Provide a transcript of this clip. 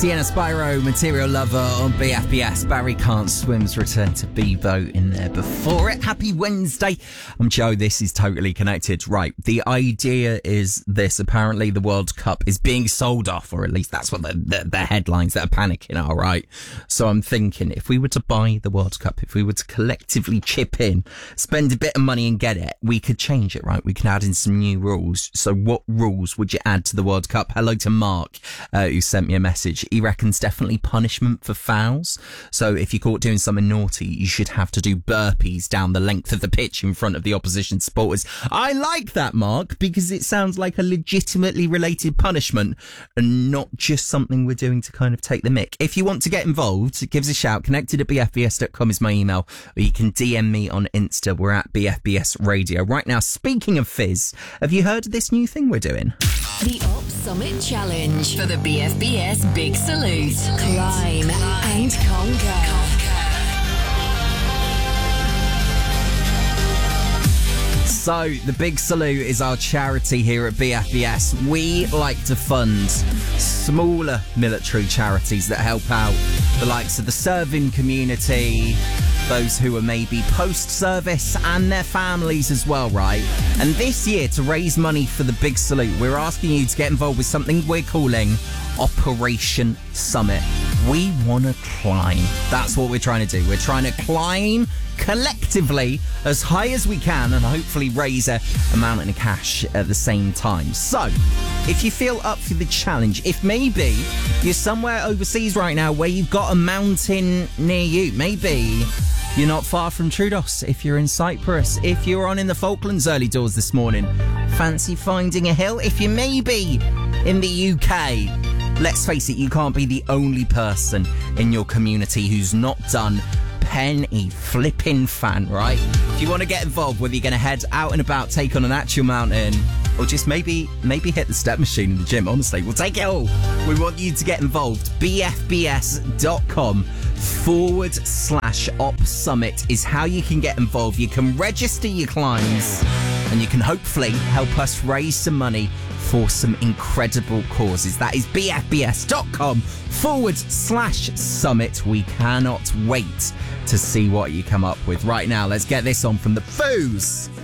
Sienna Spyro, Material Lover on BFBS. Barry Can't Swim's return to Bebo in there before it. Happy Wednesday. I'm Joe. This is Totally Connected. Right. The idea is this. Apparently the World Cup is being sold off, or at least that's what the headlines that are panicking are, right? So I'm thinking if we were to buy the World Cup, if we were to collectively chip in, spend a bit of money and get it, we could change it, right? We can add in some new rules. So what rules would you add to the World Cup? Hello to Mark, who sent me a message. He reckons definitely punishment for fouls. So if you're caught doing something naughty, you should have to do burpees down the length of the pitch in front of the opposition supporters. I like that, Mark, because it sounds like a legitimately related punishment and not just something we're doing to kind of take the mick. If you want to get involved, give us a shout. connected@bfbs.com is my email, or you can DM me on Insta. We're at BFBS Radio. Right now, speaking of fizz, have you heard of this new thing we're doing? The Op Summit Challenge for the BFBS Big Salute. Climb and conquer. So, the Big Salute is our charity here at BFBS. We like to fund smaller military charities that help out the likes of the serving community, those who are maybe post-service, and their families as well, right? And this year, to raise money for the Big Salute, we're asking you to get involved with something we're calling Operation Summit. We want to climb. That's what we're trying to do. We're trying to climb collectively as high as we can and hopefully raise a mountain of cash at the same time. So, if you feel up for the challenge, if maybe you're somewhere overseas right now where you've got a mountain near you, maybe you're not far from Troodos, if you're in Cyprus, if you're on in the Falklands early doors this morning, fancy finding a hill, if you may be in the UK, let's face it, you can't be the only person in your community who's not done penny flipping fan, right? If you want to get involved, whether you're going to head out and about, take on an actual mountain, or just maybe hit the step machine in the gym, honestly, we'll take it all. We want you to get involved. bfbs.com/op summit is how you can get involved. You can register your climbs and you can hopefully help us raise some money for some incredible causes. That is bfbs.com/summit. We cannot wait to see what you come up with. Right now, let's get this on from the Foos.